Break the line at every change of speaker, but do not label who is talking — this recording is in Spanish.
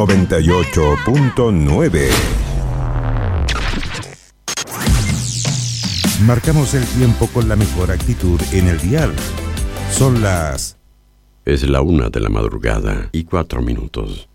98.9. Marcamos el tiempo con la mejor actitud en el dial. Son las...
Es la 1:04 PM.